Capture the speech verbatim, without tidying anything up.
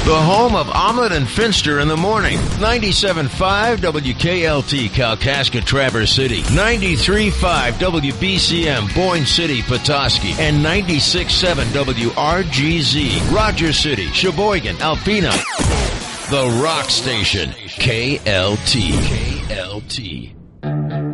The home of Omelet and Finster in the morning. ninety-seven point five W K L T, Kalkaska, Traverse City. ninety-three point five W B C M, Boyne City, Petoskey. And ninety-six point seven W R G Z, Rogers City, Sheboygan, Alpena. The Rock Station. K L T. K L T.